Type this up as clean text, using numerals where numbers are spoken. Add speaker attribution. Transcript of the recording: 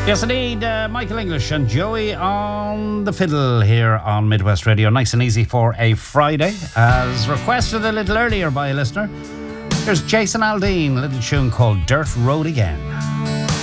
Speaker 1: Yes, indeed. Michael English and Joey on the fiddle here on Midwest Radio. Nice and easy for a Friday. As requested a little earlier by a listener, here's Jason Aldean, a little tune called Dirt Road Again.